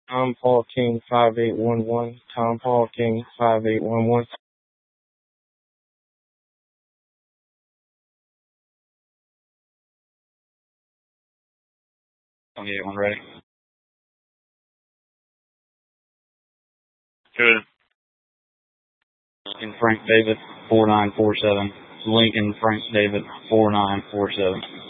Tom Paul King 5811. Tom Paul King 5811. Okay, one ready. Good. Lincoln Frank David 4947. Lincoln Frank David 4947.